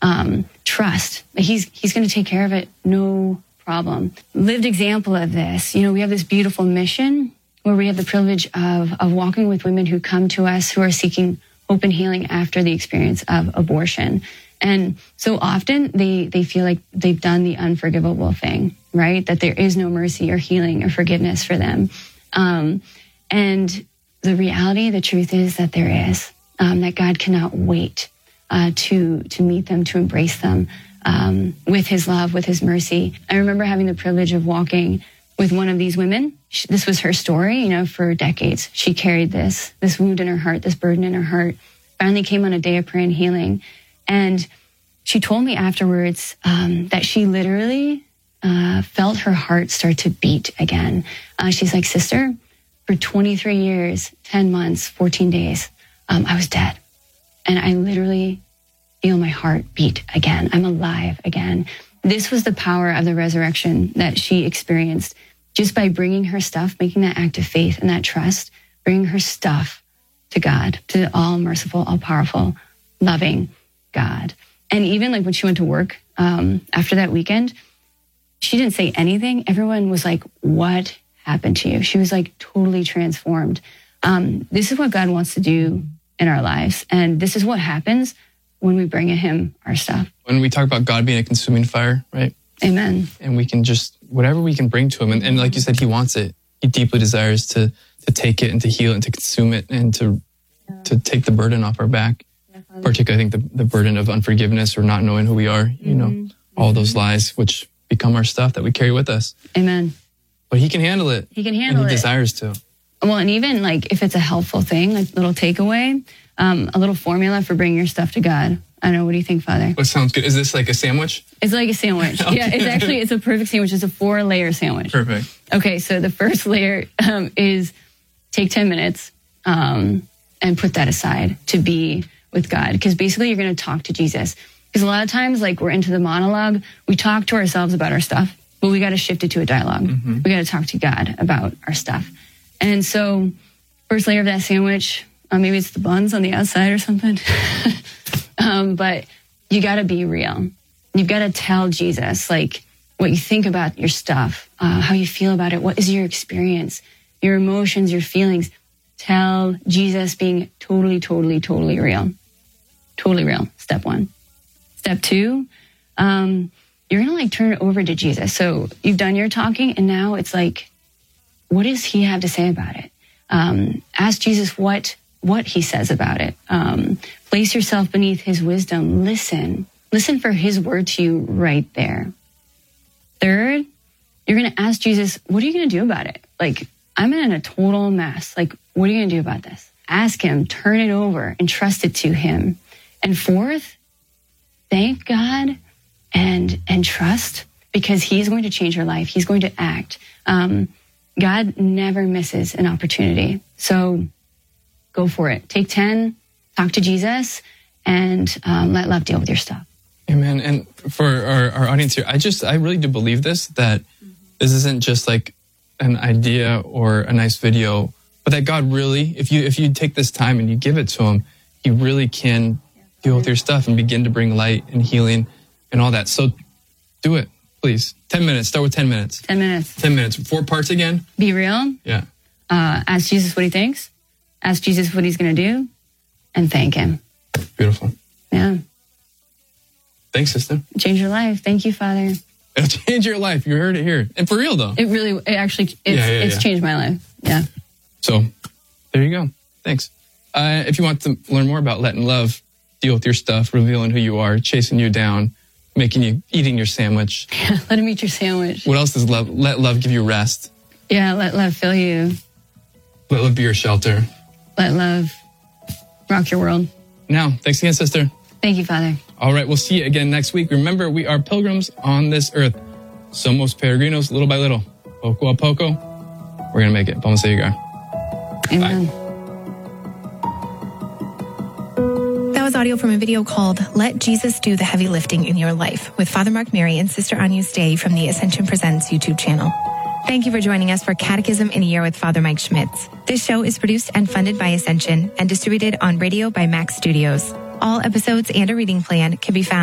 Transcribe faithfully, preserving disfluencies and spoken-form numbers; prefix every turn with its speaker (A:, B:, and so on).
A: um, trust. He's, he's going to take care of it. No problem. Lived example of this. You know, we have this beautiful mission where we have the privilege of, of walking with women who come to us who are seeking hope and healing after the experience of abortion. And so often they, they feel like they've done the unforgivable thing, right? That there is no mercy or healing or forgiveness for them. Um, and the reality, the truth is that there is, um, that God cannot wait uh, to, to meet them, to embrace them um, with his love, with his mercy. I remember having the privilege of walking with one of these women. She, this was her story, you know, for decades. She carried this, this wound in her heart, this burden in her heart, finally came on a day of prayer and healing. And she told me afterwards um, that she literally uh, felt her heart start to beat again. Uh, she's like, sister, for twenty-three years, ten months, fourteen days, um, I was dead. And I literally feel my heart beat again. I'm alive again. This was the power of the resurrection that she experienced just by bringing her stuff, making that act of faith and that trust, bringing her stuff to God, to the all merciful, all powerful, loving God. And even like when she went to work um, after that weekend, she didn't say anything. Everyone was like, what happened to you? She was like totally transformed. Um, this is what God wants to do in our lives. And this is what happens when we bring him our stuff.
B: When we talk about God being a consuming fire, right?
A: Amen.
B: And we can just, whatever we can bring to him. And, and like you said, he wants it. He deeply desires to to take it and to heal it and to consume it and to yeah. to take the burden off our back. Particularly, I think the, the burden of unforgiveness or not knowing who we are, you mm-hmm. know, all those lies which become our stuff that we carry with us.
A: Amen.
B: But he can handle it.
A: He can handle
B: and he
A: it.
B: He desires to.
A: Well, and even like if it's a helpful thing, like little takeaway, um, a little formula for bringing your stuff to God. I don't know. What do you think, Father?
B: What sounds good? Is this like a sandwich?
A: It's like a sandwich. Okay. Yeah, it's actually, it's a perfect sandwich. It's a four layer sandwich.
B: Perfect.
A: Okay. So the first layer um, is take ten minutes um, and put that aside to be with God. Because basically you're going to talk to Jesus. Because a lot of times, like we're into the monologue, we talk to ourselves about our stuff, but we got to shift it to a dialogue. Mm-hmm. We got to talk to God about our stuff. And so first layer of that sandwich, uh, maybe it's the buns on the outside or something. um, but you got to be real. You've got to tell Jesus, like, what you think about your stuff, uh, how you feel about it. What is your experience, your emotions, your feelings? Tell Jesus being totally, totally, totally real. Totally real. Step one. Step two, um, you're going to like turn it over to Jesus. So you've done your talking and now it's like, what does he have to say about it? Um, ask Jesus what, what he says about it. Um, place yourself beneath his wisdom. Listen, listen for his word to you right there. Third, you're going to ask Jesus, what are you going to do about it? Like, I'm in a total mess. Like, what are you going to do about this? Ask him, turn it over, and trust it to him. And fourth, thank God and and trust, because he's going to change your life. He's going to act. Um, God never misses an opportunity. So go for it. Take ten, talk to Jesus, and um, let love deal with your stuff.
B: Amen. And for our, our audience here, I just, I really do believe this, that mm-hmm. this isn't just like an idea or a nice video, but that God really, if you if you take this time and you give it to him, he really can deal with your stuff and begin to bring light and healing and all that. So do it, please. ten minutes. Start with ten minutes.
A: ten minutes.
B: ten minutes. Four parts again.
A: Be real.
B: Yeah.
A: Uh, ask Jesus what he thinks. Ask Jesus what he's going to do. And thank him.
B: Beautiful.
A: Yeah.
B: Thanks, sister.
A: Change your life. Thank you, Father.
B: It'll change your life. You heard it here. And for real, though.
A: It really, it actually, it's,
B: yeah, yeah,
A: it's
B: yeah.
A: changed my life. Yeah.
B: So there you go. Thanks. Uh, if you want to learn more about letting love deal with your stuff, revealing who you are, chasing you down, making you, eating your sandwich.
A: Yeah, let him eat your sandwich.
B: What else does love, let love give you rest?
A: Yeah, let love fill you.
B: Let love be your shelter.
A: Let love rock your world.
B: Now, thanks again, sister.
A: Thank you, Father.
B: All right, we'll see you again next week. Remember, we are pilgrims on this earth. Somos peregrinos, little by little. Poco a poco, we're going to make it. Vamos a llegar.
A: Amen.
B: Bye.
C: That was audio from a video called Let Jesus Do the Heavy Lifting in Your Life with Father Mark Mary and Sister Agnus Dei from the Ascension Presents YouTube channel. Thank you for joining us for Catechism in a Year with Father Mike Schmitz. This show is produced and funded by Ascension and distributed on radio by Max Studios. All episodes and a reading plan can be found